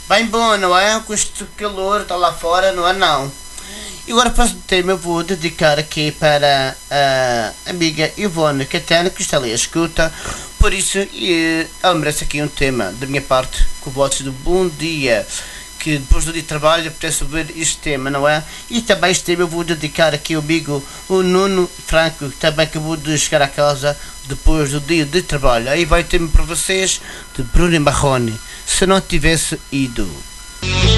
Bem bom, não é? Com este calor, está lá fora, não é não? E agora para o tema eu vou dedicar aqui para a amiga Ivone Catana, que está ali a escuta. Por isso, ela merece aqui um tema da minha parte, com votos de bom dia. Que depois do dia de trabalho apetece ouvir este tema, não é? E também este tema eu vou dedicar aqui ao amigo, o Nuno Franco, que também acabou de chegar à casa depois do dia de trabalho. Aí vai o tema para vocês de Bruno Marrone, Se Não Tivesse Ido.